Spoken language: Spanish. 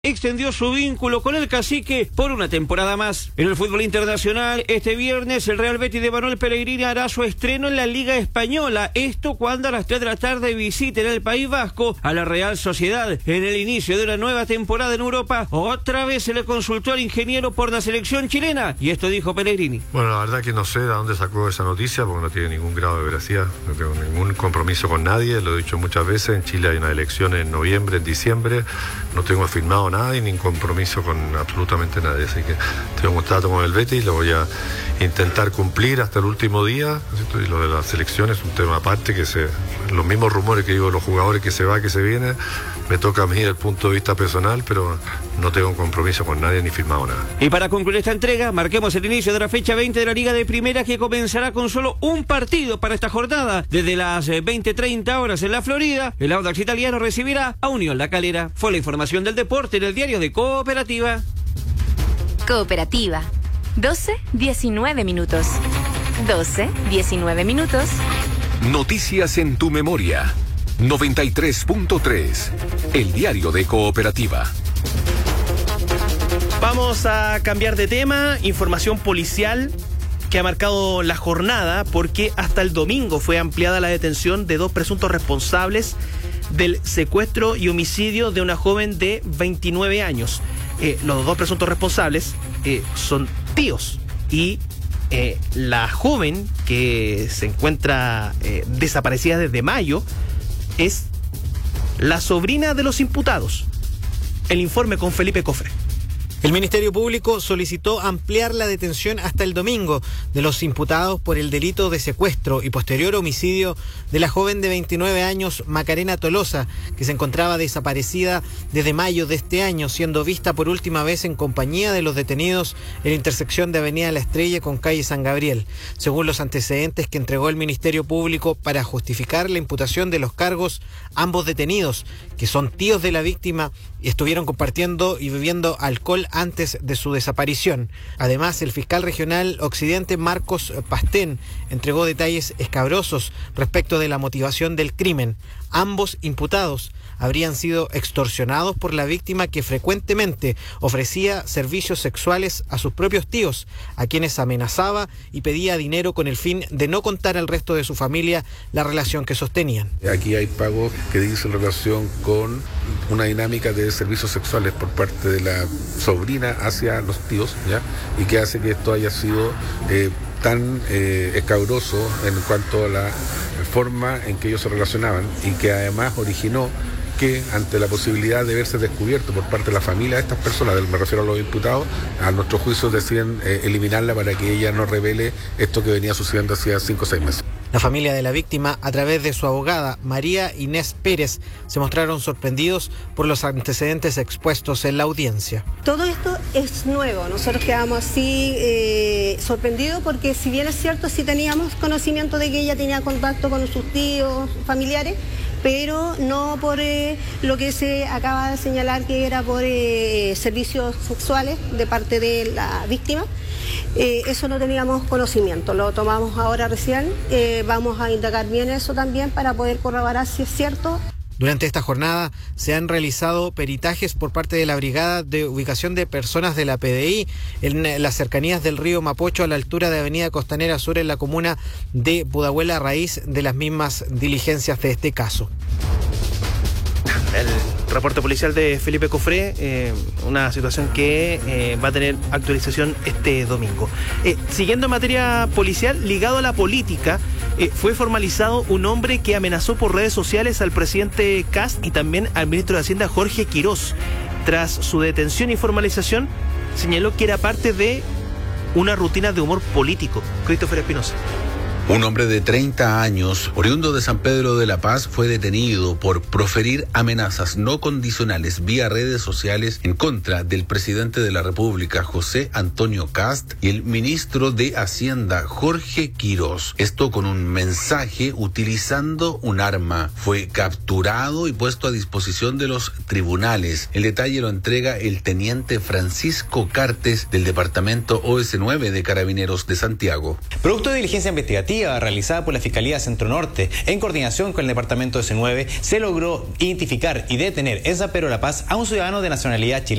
extendió su vínculo con el cacique por una temporada más. En el fútbol internacional, este viernes el Real Betis de Manuel Pellegrini hará su estreno en la Liga Española. Esto cuando a las 3 de la tarde visiten el País Vasco a la Real Sociedad. En el inicio de una nueva temporada en Europa, otra vez se le consultó al ingeniero por la selección chilena, y esto dijo Pellegrini. Bueno, la verdad que no sé de dónde sacó esa noticia, porque no tiene ningún grado de veracidad. No tengo ningún compromiso con nadie, lo he dicho muchas veces. En Chile hay una elección en noviembre, en diciembre. No tengo firmado nada y ni compromiso con absolutamente nadie, así que tengo un contrato con el Betis, lo voy a intentar cumplir hasta el último día, ¿cierto? Y lo de la selección es un tema aparte, los mismos rumores que digo, los jugadores que se va, que se viene, me toca a mí desde el punto de vista personal, pero no tengo un compromiso con nadie ni firmado nada. Y para concluir esta entrega, marquemos el inicio de la fecha 20 de la Liga de Primera, que comenzará con solo un partido para esta jornada. Desde las 20:30 horas en la Florida, el Audax italiano recibirá a Unión La Calera. Fue la información del deporte en el diario de Cooperativa. Cooperativa. 12:19 minutos. 12:19 minutos. Noticias en tu memoria. 93.3. El diario de Cooperativa. Vamos a cambiar de tema. Información policial que ha marcado la jornada, porque hasta el domingo fue ampliada la detención de 2 presuntos responsables del secuestro y homicidio de una joven de 29 años. Los 2 presuntos responsables son tíos, y la joven, que se encuentra desaparecida desde mayo, es la sobrina de los imputados. El informe con Felipe Cofre. El Ministerio Público solicitó ampliar la detención hasta el domingo de los imputados por el delito de secuestro y posterior homicidio de la joven de 29 años Macarena Tolosa, que se encontraba desaparecida desde mayo de este año, siendo vista por última vez en compañía de los detenidos en la intersección de Avenida La Estrella con calle San Gabriel. Según los antecedentes que entregó el Ministerio Público para justificar la imputación de los cargos, ambos detenidos, que son tíos de la víctima, estuvieron compartiendo y bebiendo alcohol antes de su desaparición. Además, el fiscal regional Occidente, Marcos Pastén, entregó detalles escabrosos respecto de la motivación del crimen. Ambos imputados habrían sido extorsionados por la víctima, que frecuentemente ofrecía servicios sexuales a sus propios tíos, a quienes amenazaba y pedía dinero con el fin de no contar al resto de su familia la relación que sostenían. Aquí hay pagos que dicen relación con una dinámica de servicios sexuales por parte de la sobrina hacia los tíos, ¿ya? Y que hace que esto haya sido tan escabroso en cuanto a la forma en que ellos se relacionaban, y que además originó que, ante la posibilidad de verse descubierto por parte de la familia de estas personas, me refiero a los imputados, a nuestro juicio deciden eliminarla para que ella no revele esto que venía sucediendo hacía 5 o 6 meses. La familia de la víctima, a través de su abogada María Inés Pérez, se mostraron sorprendidos por los antecedentes expuestos en la audiencia. Todo esto es nuevo, nosotros quedamos así sorprendidos, porque si bien es cierto, sí teníamos conocimiento de que ella tenía contacto con sus tíos, familiares, pero no por lo que se acaba de señalar, que era por servicios sexuales de parte de la víctima. Eso no teníamos conocimiento, lo tomamos ahora recién. Vamos a indagar bien eso también para poder corroborar si es cierto. Durante esta jornada se han realizado peritajes por parte de la Brigada de Ubicación de Personas de la PDI en las cercanías del río Mapocho, a la altura de Avenida Costanera Sur, en la comuna de Pudahuel, a raíz de las mismas diligencias de este caso. El reporte policial de Felipe Cofré, una situación que va a tener actualización este domingo. Siguiendo en materia policial, ligado a la política, fue formalizado un hombre que amenazó por redes sociales al presidente Kast y también al ministro de Hacienda, Jorge Quirós. Tras su detención y formalización, señaló que era parte de una rutina de humor político. Christopher Espinosa. Un hombre de 30 años, oriundo de San Pedro de la Paz, fue detenido por proferir amenazas no condicionales vía redes sociales en contra del presidente de la República, José Antonio Kast, y el ministro de Hacienda, Jorge Quirós. Esto con un mensaje utilizando un arma. Fue capturado y puesto a disposición de los tribunales. El detalle lo entrega el teniente Francisco Cartes, del departamento OS9 de Carabineros de Santiago. Producto de diligencia investigativa investigativa realizada por la Fiscalía Centro Norte, en coordinación con el Departamento de C9, se logró identificar y detener en San Pedro de la Paz a un ciudadano de nacionalidad chilena